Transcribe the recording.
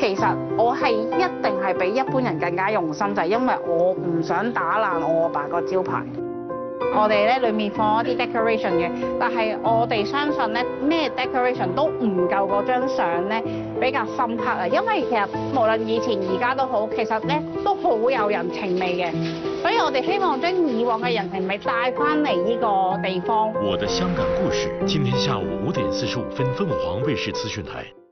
其實我係一定係比一般人更加用心，就係因為我唔想打爛我阿爸個招牌。我哋咧裡面放一啲 decoration 嘅，但係我哋相信咧咩 decoration 都唔夠嗰張相咧比較深刻啊！因為其實無論以前而家都好，其實咧都好有人情味嘅，所以我哋希望將以往嘅人情味帶翻嚟呢個地方。 我的香港故事，今天下午5點45分，鳳凰衛視資訊台。